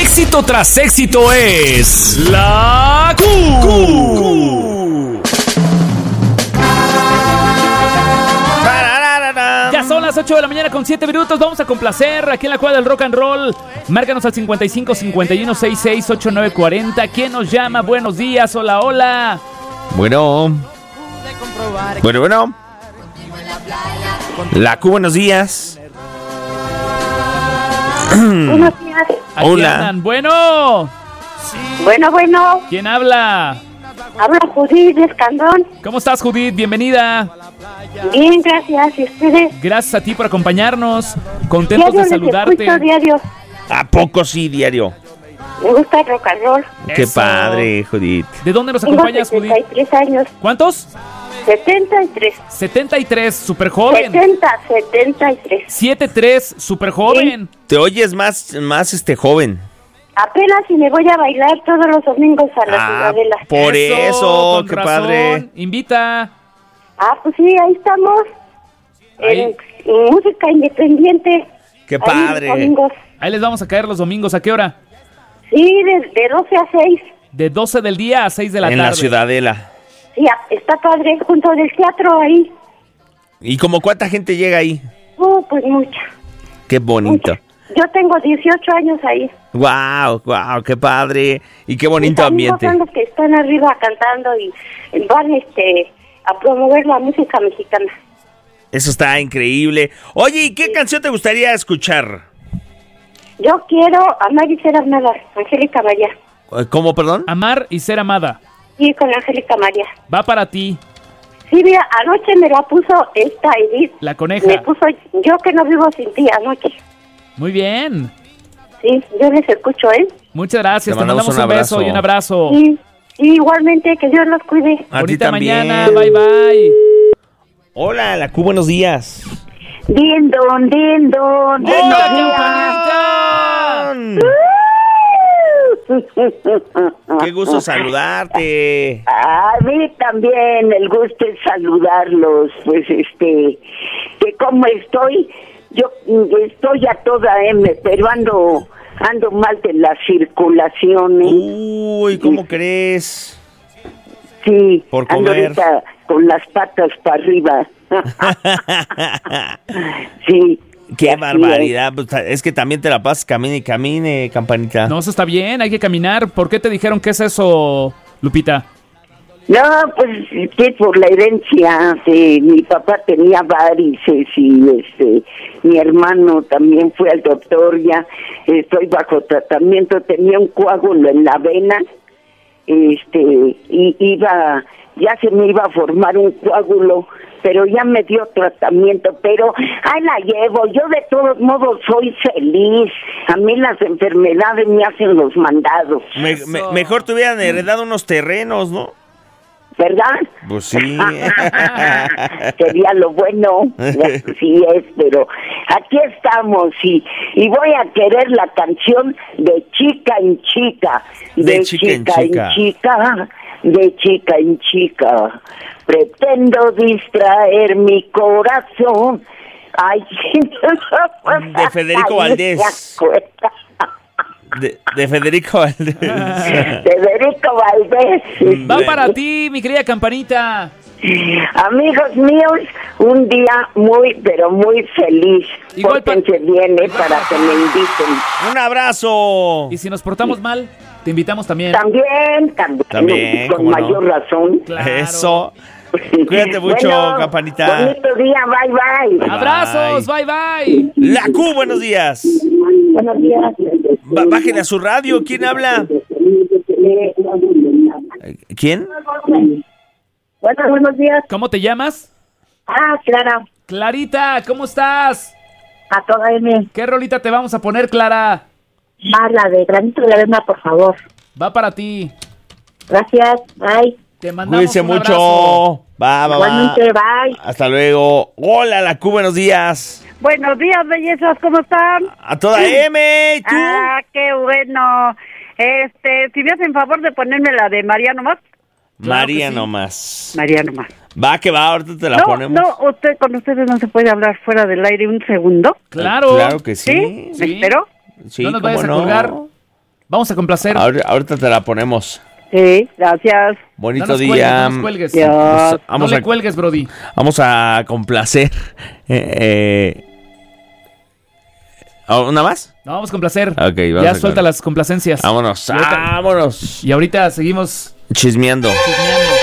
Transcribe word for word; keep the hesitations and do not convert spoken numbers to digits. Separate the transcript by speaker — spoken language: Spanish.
Speaker 1: Éxito tras éxito es la Q. Q.
Speaker 2: Ya son las ocho de la mañana con siete minutos. Vamos a complacer aquí en la cuadra del rock and roll. Márcanos al cincuenta y cinco, cincuenta y uno, sesenta y seis, ochenta y nueve cuarenta. ¿Quién nos llama? Buenos días. Hola, hola.
Speaker 3: Bueno. Bueno, bueno. La Q, buenos días.
Speaker 4: Buenos días.
Speaker 2: Aquí
Speaker 3: Hola.
Speaker 2: andan. Bueno.
Speaker 4: Bueno, bueno.
Speaker 2: ¿Quién habla?
Speaker 4: Habla Judith Escandón.
Speaker 2: ¿Cómo estás, Judith? Bienvenida.
Speaker 4: Bien, gracias. ¿Y ustedes?
Speaker 2: Gracias a ti por acompañarnos. Contentos
Speaker 4: Diario
Speaker 2: de
Speaker 4: les
Speaker 2: saludarte.
Speaker 4: escucho diario.
Speaker 3: ¿A poco sí, diario?
Speaker 4: Me gusta el rock and roll.
Speaker 3: Qué
Speaker 2: Eso.
Speaker 3: padre, Judith.
Speaker 2: ¿De dónde nos
Speaker 4: Tengo
Speaker 2: acompañas, Judith?
Speaker 4: setenta y tres años.
Speaker 2: ¿Cuántos?
Speaker 4: setenta y tres.
Speaker 2: setenta y tres, súper joven.
Speaker 4: setenta, setenta y tres.
Speaker 2: setenta y tres, súper joven.
Speaker 3: Te oyes más, más este joven.
Speaker 4: Apenas si me voy a bailar todos los domingos a la
Speaker 3: Ah,
Speaker 4: Ciudadela.
Speaker 3: por eso,
Speaker 2: con
Speaker 3: qué
Speaker 2: razón.
Speaker 3: padre.
Speaker 2: Invita.
Speaker 4: Ah, pues sí, ahí estamos.
Speaker 2: Ahí.
Speaker 4: En, en música independiente.
Speaker 3: Qué
Speaker 4: Ahí
Speaker 3: padre.
Speaker 4: los domingos.
Speaker 2: Ahí les vamos a caer los domingos. ¿A qué hora?
Speaker 4: Sí, de, de doce a seis.
Speaker 2: De doce del día a seis de la
Speaker 3: En
Speaker 2: tarde.
Speaker 3: la Ciudadela.
Speaker 4: Sí, a- está padre, junto del teatro ahí.
Speaker 3: ¿Y como cuánta gente llega ahí?
Speaker 4: Uh, pues mucha.
Speaker 3: Qué bonito.
Speaker 4: mucha. Yo tengo dieciocho años ahí.
Speaker 3: Wow, wow, qué padre. Y qué bonito
Speaker 4: Mis amigos
Speaker 3: ambiente.
Speaker 4: son los que están arriba cantando y van este a promover la música mexicana.
Speaker 3: Eso está increíble. Oye, ¿y qué canción te gustaría escuchar?
Speaker 4: Yo quiero amar y ser amada, Angélica María.
Speaker 3: ¿Cómo, perdón?
Speaker 2: Amar y ser amada.
Speaker 4: Sí, con Angélica María.
Speaker 2: Va para ti.
Speaker 4: Sí, mira, anoche me la puso esta Edith.
Speaker 2: La coneja.
Speaker 4: Me puso Yo que no vivo sin ti anoche.
Speaker 2: Muy bien.
Speaker 4: Sí, yo les escucho, ¿eh?
Speaker 2: Muchas gracias.
Speaker 3: Te
Speaker 2: Te mandamos,
Speaker 3: mandamos
Speaker 2: un,
Speaker 3: un
Speaker 2: beso
Speaker 3: abrazo.
Speaker 2: y un abrazo.
Speaker 4: Sí, sí, igualmente, que Dios los cuide.
Speaker 3: A ti
Speaker 2: Bonita
Speaker 3: también.
Speaker 2: mañana. Bye, bye.
Speaker 3: Hola, la Q, buenos días.
Speaker 4: Din, don, din, don, din,
Speaker 2: ¡Hola,
Speaker 4: don.
Speaker 2: campanita!
Speaker 3: Qué gusto saludarte.
Speaker 5: A mí también el gusto es saludarlos, pues este, que como estoy, yo mm, estoy a toda M, pero ando, ando mal de la circulación, ¿eh?
Speaker 3: Uy, ¿cómo crees?
Speaker 5: Sí,
Speaker 3: por
Speaker 5: ando
Speaker 3: comer.
Speaker 5: ahorita con las patas para arriba. Sí.
Speaker 3: Qué
Speaker 5: así
Speaker 3: barbaridad. Pues, es que también te la pasas camine y camine, campanita.
Speaker 2: No, eso está bien. Hay que caminar. ¿Por qué te dijeron que es eso, Lupita?
Speaker 5: es. No, pues que por la herencia, sí, mi papá tenía varices y este, mi hermano también fue al doctor, ya estoy bajo tratamiento, tenía un coágulo en la vena, este, y iba, ya se me iba a formar un coágulo, pero ya me dio tratamiento, pero ahí la llevo, yo de todos modos soy feliz, a mí las enfermedades me hacen los mandados,
Speaker 3: Me- me- mejor te hubieran heredado unos terrenos, ¿no?
Speaker 5: ¿verdad?
Speaker 3: Pues sí.
Speaker 5: Sería lo bueno, sí es, pero aquí estamos y, y voy a querer la canción de chica en chica,
Speaker 3: De chica en chica.
Speaker 5: chica, de chica en chica, pretendo distraer mi corazón. Ay,
Speaker 3: De Federico
Speaker 5: Ay,
Speaker 3: Valdés.
Speaker 5: se acuerda.
Speaker 3: De, de Federico Valdés.
Speaker 5: Federico Valdés.
Speaker 2: Va para ti, mi querida campanita.
Speaker 5: Amigos míos, un día muy, pero muy feliz.
Speaker 2: Igual pa-
Speaker 5: Pórtense bien, eh, para que me inviten.
Speaker 3: Un abrazo.
Speaker 2: Y si nos portamos mal, te invitamos también.
Speaker 5: También, también,
Speaker 3: También,
Speaker 5: con
Speaker 3: cómo no.
Speaker 5: mayor razón.
Speaker 2: Claro.
Speaker 3: Eso. Cuídate mucho,
Speaker 5: Bueno,
Speaker 3: campanita.
Speaker 5: Bonito día, bye, bye.
Speaker 2: Abrazos, bye bye.
Speaker 3: La Q, buenos días.
Speaker 5: Buenos días.
Speaker 3: Ba- bájale a su radio. ¿Quién habla? ¿Quién?
Speaker 5: Bueno, buenos días.
Speaker 2: ¿Cómo te llamas?
Speaker 5: Ah, Clara,
Speaker 2: Clarita, ¿cómo estás?
Speaker 5: a toda M.
Speaker 2: ¿Qué rolita te vamos a poner, Clara?
Speaker 5: Ah, la de granito de arena, por favor.
Speaker 2: Va para ti.
Speaker 5: Gracias, bye.
Speaker 2: Te mandamos
Speaker 3: Cuídense
Speaker 2: un
Speaker 3: mucho.
Speaker 2: abrazo.
Speaker 3: Va, va, va.
Speaker 5: Igualmente, bye.
Speaker 3: Hasta luego. Hola, la Q, buenos días.
Speaker 4: Buenos días, bellezas, ¿cómo están?
Speaker 3: A toda M. ¿Y tú?
Speaker 4: Ah, qué bueno. Este, si me hacen favor de ponerme la de María nomás.
Speaker 3: María
Speaker 2: que sí.
Speaker 3: nomás.
Speaker 4: María nomás.
Speaker 3: Va, que va, ahorita te la
Speaker 4: no,
Speaker 3: ponemos.
Speaker 4: no, usted, con ustedes no se puede hablar fuera del aire un segundo.
Speaker 2: Claro.
Speaker 3: Claro que sí.
Speaker 4: ¿Sí? ¿Me
Speaker 2: Sí.
Speaker 4: espero?
Speaker 3: Sí,
Speaker 2: No nos
Speaker 3: cómo
Speaker 2: vayas a colgar. Vamos a complacer.
Speaker 3: Ahor- ahorita te la ponemos.
Speaker 6: Sí, gracias.
Speaker 3: Bonito
Speaker 2: No nos
Speaker 3: día.
Speaker 2: cuelgues, no nos cuelgues.
Speaker 6: Ya.
Speaker 3: Pues,
Speaker 2: No
Speaker 3: vamos,
Speaker 2: le
Speaker 3: a,
Speaker 2: cuelgues, Brody.
Speaker 3: vamos a complacer. Eh, eh, ¿Una más?
Speaker 2: No, vamos a complacer.
Speaker 3: Ok, vamos
Speaker 2: ya
Speaker 3: a
Speaker 2: suelta
Speaker 3: complacer.
Speaker 2: las complacencias.
Speaker 3: Vámonos,
Speaker 2: Y ahorita-
Speaker 3: vámonos.
Speaker 2: Y ahorita seguimos
Speaker 3: Chismeando.
Speaker 2: chismeando.